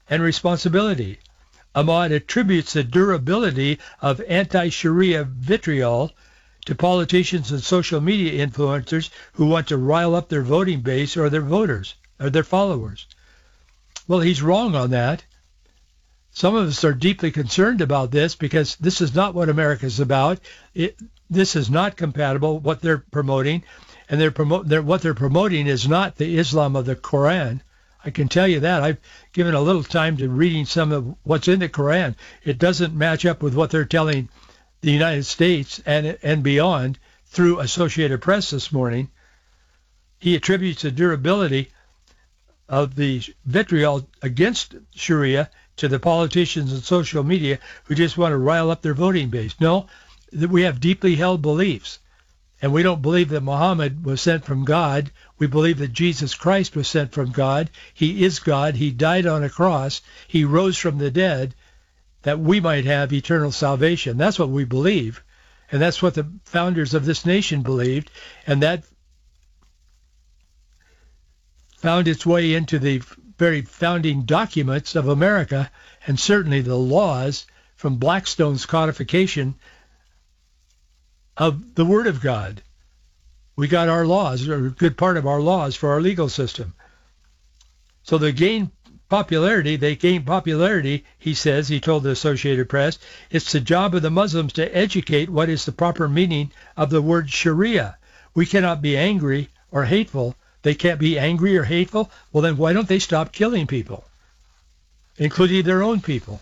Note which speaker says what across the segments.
Speaker 1: and responsibility. Ahmad attributes the durability of anti-Sharia vitriol to politicians and social media influencers who want to rile up their voting base or their voters or their followers. Well, he's wrong on that. Some of us are deeply concerned about this because this is not what America is about. This is not compatible, what they're promoting. And what they're promoting is not the Islam of the Quran. I can tell you that. I've given a little time to reading some of what's in the Quran. It doesn't match up with what they're telling the United States and beyond through Associated Press this morning. He attributes the durability of the vitriol against Sharia to the politicians and social media who just want to rile up their voting base. No, we have deeply held beliefs. And we don't believe that Muhammad was sent from God. We believe that Jesus Christ was sent from God. He is God. He died on a cross. He rose from the dead that we might have eternal salvation. That's what we believe. And that's what the founders of this nation believed. And that found its way into the very founding documents of America, and certainly the laws from Blackstone's codification of the Word of God. We got our laws, or a good part of our laws, for our legal system. So they gain popularity, he says, he told the Associated Press. It's the job of the Muslims to educate what is the proper meaning of the word Sharia. We cannot be angry or hateful. They can't be angry or hateful? Well, then why don't they stop killing people, including their own people?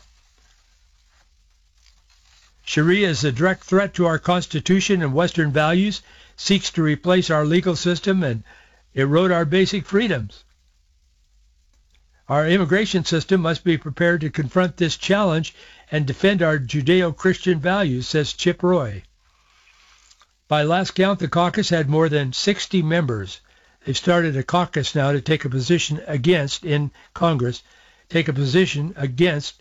Speaker 1: Sharia is a direct threat to our Constitution and Western values, seeks to replace our legal system and erode our basic freedoms. Our immigration system must be prepared to confront this challenge and defend our Judeo-Christian values, says Chip Roy. By last count, the caucus had more than 60 members. They've started a caucus now to take a position against, in Congress, take a position against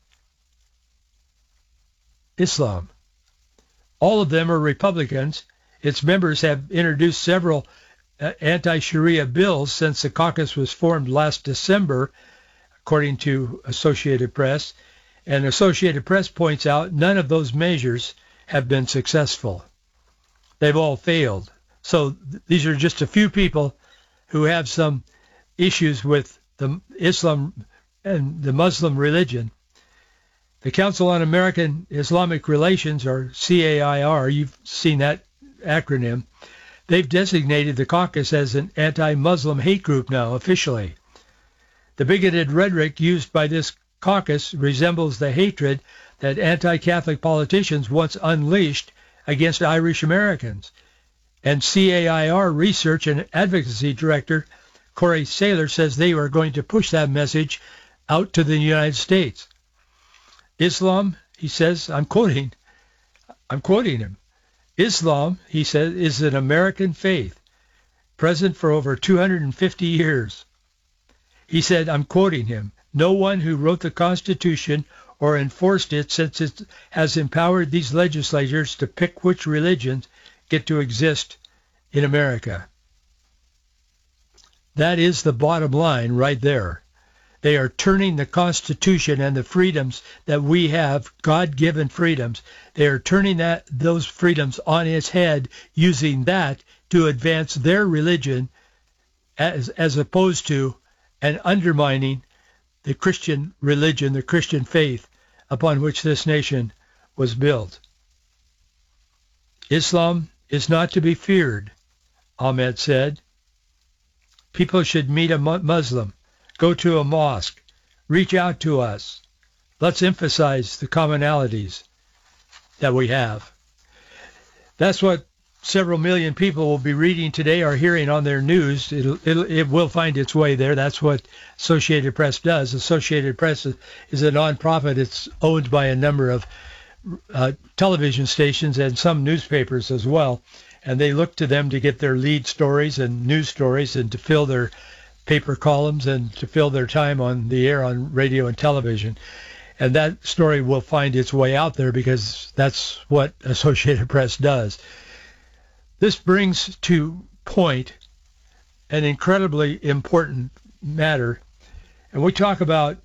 Speaker 1: Islam. All of them are Republicans. Its members have introduced several anti-Sharia bills since the caucus was formed last December, according to Associated Press. And Associated Press points out none of those measures have been successful. They've all failed. So these are just a few people who have some issues with the Islam and the Muslim religion. The Council on American Islamic Relations, or CAIR, you've seen that acronym, they've designated the caucus as an anti-Muslim hate group now, officially. The bigoted rhetoric used by this caucus resembles the hatred that anti-Catholic politicians once unleashed against Irish Americans. And CAIR Research and Advocacy Director Corey Saylor says they are going to push that message out to the United States. Islam, he says, I'm quoting him. Islam, he says, is an American faith, present for over 250 years. He said, I'm quoting him, no one who wrote the Constitution or enforced it since it has empowered these legislators to pick which religions get to exist in America. That is the bottom line right there. They are turning the Constitution and the freedoms that we have, God-given freedoms, they are turning those freedoms on its head, using that to advance their religion as opposed to and undermining the Christian religion, the Christian faith upon which this nation was built. Islam is not to be feared, Ahmed said. People should meet a Muslim, go to a mosque, reach out to us. Let's emphasize the commonalities that we have. That's what several million people will be reading today or hearing on their news. It will find its way there. That's what Associated Press does. Associated Press is a nonprofit. It's owned by a number of television stations and some newspapers as well. And they look to them to get their lead stories and news stories and to fill their paper columns and to fill their time on the air on radio and television. And that story will find its way out there because that's what Associated Press does. This brings to point an incredibly important matter. And we talk about